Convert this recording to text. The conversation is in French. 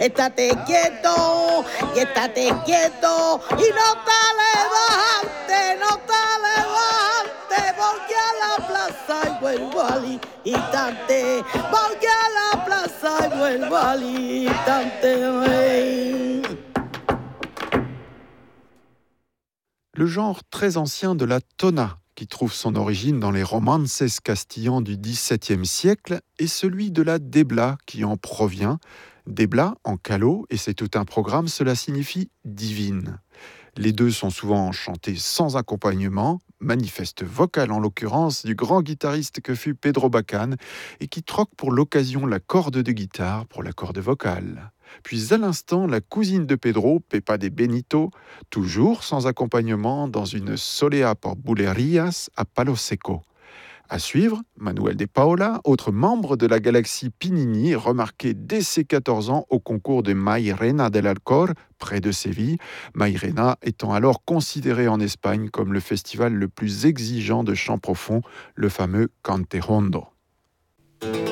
estate quieto, y estate quieto, y no te levantes, no te levantes, voy a la plaza y vuelvo al instante, voy a la plaza y vuelvo al instante. Le genre très ancien de la tona, qui trouve son origine dans les romances castillans du XVIIe siècle, est celui de la debla qui en provient. Debla en calot, et c'est tout un programme, cela signifie divine. Les deux sont souvent chantés sans accompagnement, manifeste vocal en l'occurrence du grand guitariste que fut Pedro Bacán et qui troque pour l'occasion la corde de guitare pour la corde vocale. Puis à l'instant, la cousine de Pedro, Pepa de Benito, toujours sans accompagnement dans une solea por bulerías à Palo Seco. À suivre, Manuel de Paula, autre membre de la galaxie Pinini, remarqué dès ses 14 ans au concours de Mairena del Alcor, près de Séville, Mairena étant alors considéré en Espagne comme le festival le plus exigeant de chant profond, le fameux Cante Hondo.